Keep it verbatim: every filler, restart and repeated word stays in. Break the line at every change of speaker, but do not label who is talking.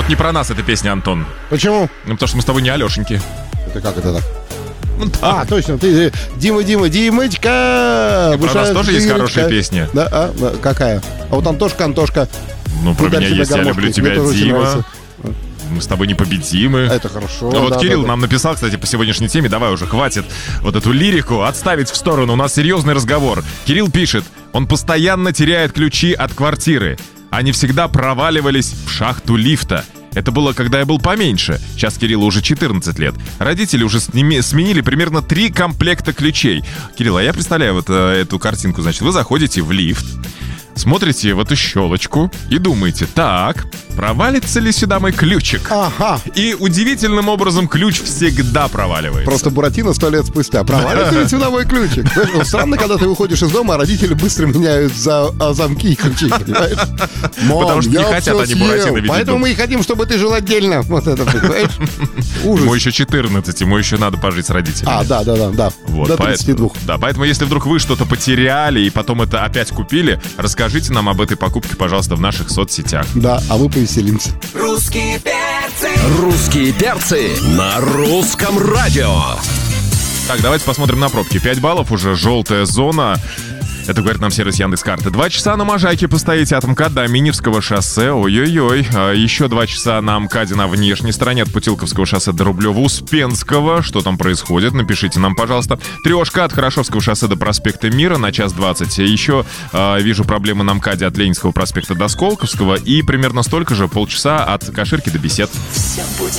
вот не про нас эта песня, Антон.
Почему?
Ну, потому что мы с тобой не Алешеньки.
Это как это так?
Ну,
А, точно, ты Дима, Дима, Димочка.
Про нас тоже есть хорошая песня.
Да, а, да, какая? А вот Антошка, Антошка.
Ну, про меня есть «Я люблю тебя, Дима». Мы с тобой непобедимы.
Это хорошо.
А вот
да,
Кирилл
да, да.
нам написал, кстати, по сегодняшней теме. Давай уже, хватит вот эту лирику отставить в сторону. У нас серьезный разговор. Кирилл пишет, он постоянно теряет ключи от квартиры. Они всегда проваливались в шахту лифта. Это было, когда я был поменьше. Сейчас Кириллу уже четырнадцать лет. Родители уже сними, сменили примерно три комплекта ключей. Кирилл, а я представляю вот э, эту картинку. Значит, вы заходите в лифт, смотрите в эту щелочку и думаете, так, провалится ли сюда мой ключик?
Ага.
И удивительным образом ключ всегда проваливается.
Просто Буратино сто лет спустя. Провалится ли сюда мой ключик? Знаешь, ну, странно, когда ты выходишь из дома, а родители быстро меняют за, а, замки и ключи, понимаешь? Мам,
Потому что не
я
хотят
всё
они Буратино
съел.
видеть
Поэтому
дома.
мы и хотим, чтобы ты жил отдельно. Вот это, понимаешь? Ужас.
Ему еще четырнадцать, ему еще надо пожить с родителями.
А, да, да, да, да.
Вот,
До
поэт-
тридцати двух.
Да, поэтому если вдруг вы что-то потеряли и потом это опять купили, расскажите нам об этой покупке, пожалуйста, в наших соцсетях.
Да, а мы повеселимся.
Русские перцы.
Русские перцы на русском радио.
Так, давайте посмотрим на пробки. пять баллов уже, желтая зона. Это говорит нам сервис Яндекс.Карты. Два часа на Можайке постоите от МКАД до Миневского шоссе. Ой-ой-ой. А еще два часа на МКАДе на внешней стороне от Путилковского шоссе до Рублева-Успенского. Что там происходит? Напишите нам, пожалуйста. Трешка от Хорошевского шоссе до проспекта Мира на час двадцать. Еще а, вижу проблемы на МКАДе от Ленинского проспекта до Сколковского. И примерно столько же, полчаса от Каширки до Бесед.
Все будет